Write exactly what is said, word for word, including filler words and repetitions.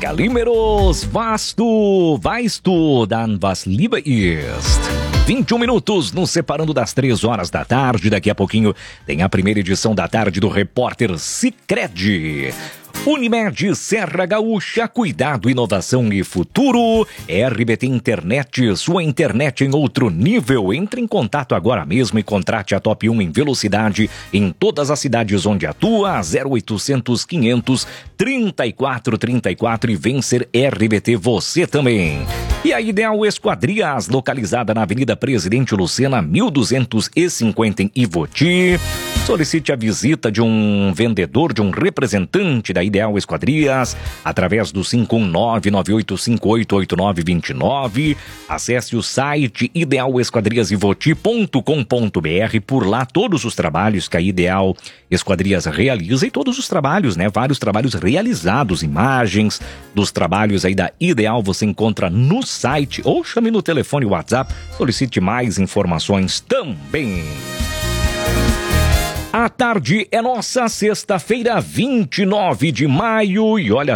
Belímeros, was du, weißt du, dann was Liebe ist. vinte e um minutos nos separando das três horas da tarde. Daqui a pouquinho tem a primeira edição da tarde do Repórter Sicredi. Unimed Serra Gaúcha, cuidado, inovação e futuro. R B T Internet, sua internet em outro nível. Entre em contato agora mesmo e contrate a Top um em velocidade em todas as cidades onde atua. zero oitocentos, quinhentos, trinta e quatro, trinta e quatro e vem ser R B T você também. E a Ideal Esquadrias, localizada na Avenida Presidente Lucena, mil duzentos e cinquenta em Ivoti. Solicite a visita de um vendedor, de um representante da Ideal Esquadrias, através do cinco um nove, nove oito cinco oito, oito nove dois nove. Acesse o site ideal esquadrias ivoti ponto com ponto br. Por lá, todos os trabalhos que a Ideal Esquadrias realiza e todos os trabalhos, né? Vários trabalhos realizados, imagens dos trabalhos aí da Ideal você encontra no site ou chame no telefone WhatsApp, solicite mais informações também. A tarde é nossa, sexta-feira, vinte e nove de maio, e olha